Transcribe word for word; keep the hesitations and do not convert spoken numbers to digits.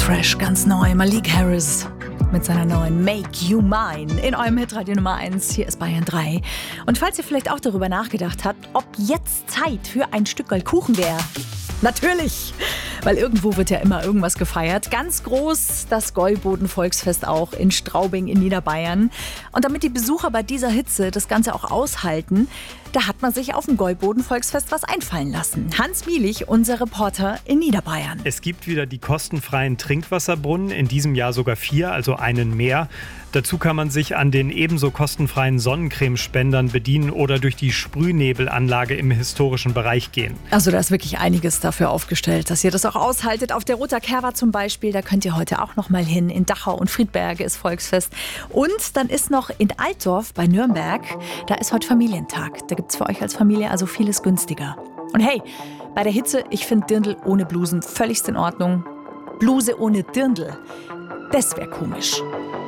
Fresh, ganz neu. Malik Harris mit seiner neuen Make You Mine in eurem Hitradio Nummer eins. Hier ist Bayern drei. Und falls ihr vielleicht auch darüber nachgedacht habt, ob jetzt Zeit für ein Stück Kuchen wäre. Natürlich, weil irgendwo wird ja immer irgendwas gefeiert. Ganz groß das Gäuboden-Volksfest auch in Straubing in Niederbayern. Und damit die Besucher bei dieser Hitze das Ganze auch aushalten, da hat man sich auf dem Gäuboden-Volksfest was einfallen lassen. Hans Mielich, unser Reporter in Niederbayern. Es gibt wieder die kostenfreien Trinkwasserbrunnen, in diesem Jahr sogar vier, also einen mehr. Dazu kann man sich an den ebenso kostenfreien Sonnencremespendern bedienen oder durch die Sprühnebelanlage im historischen Bereich gehen. Also da ist wirklich einiges dafür aufgestellt, dass ihr das auch aushaltet. Auf der Roter Kerwa zum Beispiel, da könnt ihr heute auch noch mal hin. In Dachau und Friedberge ist Volksfest. Und dann ist noch in Altdorf bei Nürnberg, da ist heute Familientag. Da gibt es für euch als Familie also vieles günstiger. Und hey, bei der Hitze, ich finde Dirndl ohne Blusen völligst in Ordnung. Bluse ohne Dirndl, das wäre komisch.